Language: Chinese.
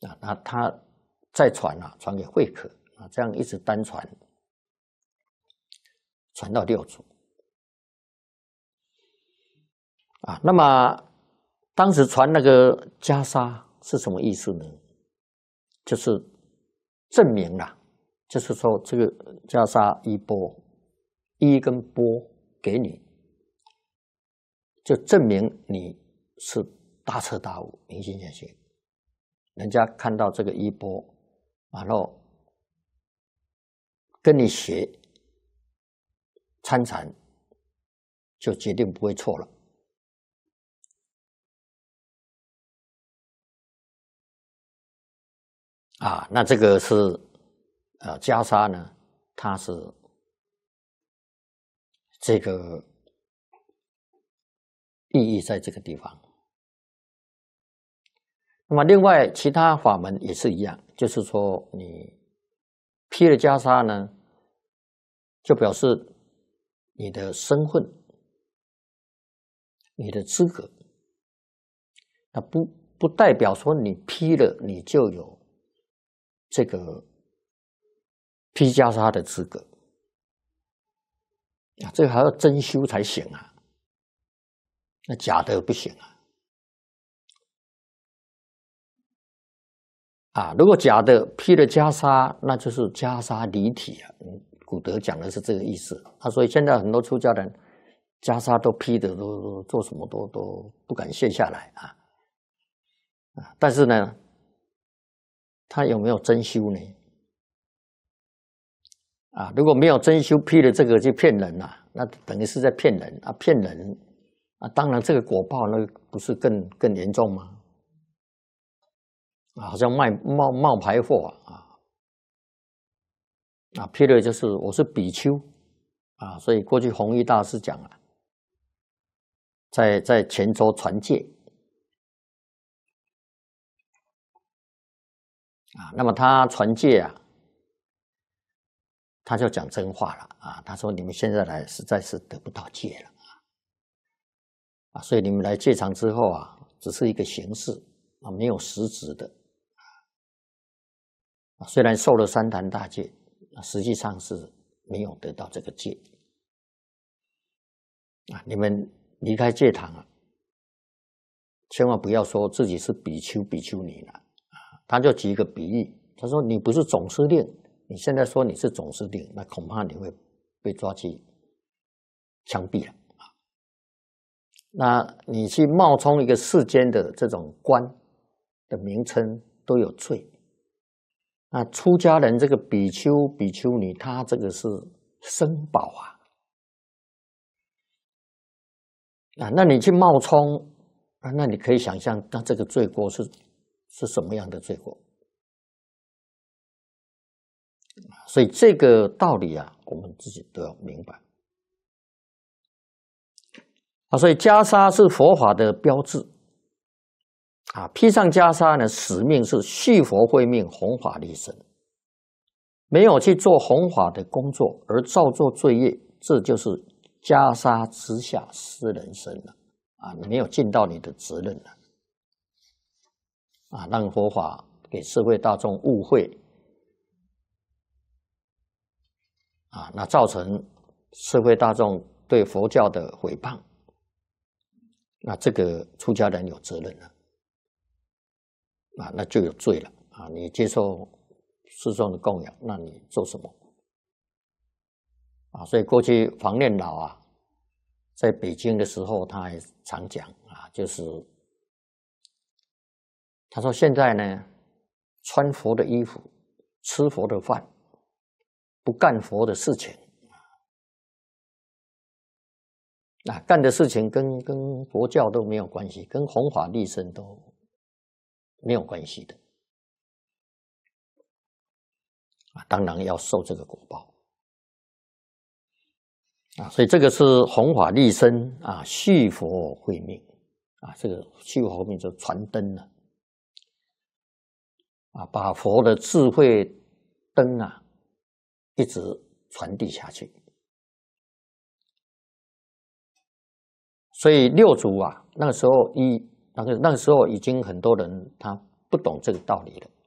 那他再传传给慧可这样一直单传到六祖那么当时传那个袈裟是什么意思呢？就是证明就是说这个袈裟衣钵，衣跟钵给你，就证明你是大彻大悟、明心见性。人家看到这个衣钵，然后跟你学参禅，就决定不会错了。那这个是袈裟呢，它是这个意义在这个地方。那么另外其他法门也是一样，就是说你披了袈裟呢，就表示你的身份、你的资格，那不代表说你披了你就有这个披袈裟的资格这个还要真修才行那假的不行如果假的披了袈裟，那就是袈裟离体古德讲的是这个意思所以现在很多出家人袈裟都披的都做什么都不敢卸下来但是呢，他有没有真修呢？如果没有真修，披了这个就骗人那等于是在骗人骗人当然这个果报那不是更严重吗？好像冒牌货披了就是我是比丘所以过去弘一大师讲在泉州传戒那么他传戒他就讲真话了他说你们现在来实在是得不到戒了所以你们来戒场之后只是一个形式没有实质的虽然受了三坛大戒实际上是没有得到这个戒你们离开戒堂千万不要说自己是比丘比丘尼了他就举一个比喻，他说你不是总司令，你现在说你是总司令，那恐怕你会被抓去枪毙了那你去冒充一个世间的这种官的名称都有罪那出家人这个比丘比丘尼，他这个是僧宝那你去冒充那你可以想象那这个罪过是什么样的罪过所以这个道理我们自己都要明白所以袈裟是佛法的标志披上袈裟呢，使命是续佛慧命，弘法利生。没有去做弘法的工作而造作罪业，这就是袈裟之下失人生了你没有尽到你的责任了让佛法给社会大众误会那造成社会大众对佛教的毁谤，那这个出家人有责任了那就有罪了你接受世众的供养，那你做什么所以过去黄念老在北京的时候，他还常讲就是他说现在呢，穿佛的衣服，吃佛的饭，不干佛的事情干的事情跟佛教都没有关系，跟弘法利生都没有关系的当然要受这个果报所以这个是弘法利生续佛慧命这个续佛慧命就传灯了把佛的智慧灯一直传递下去。所以六祖那个时候那个时候已经很多人他不懂这个道理了。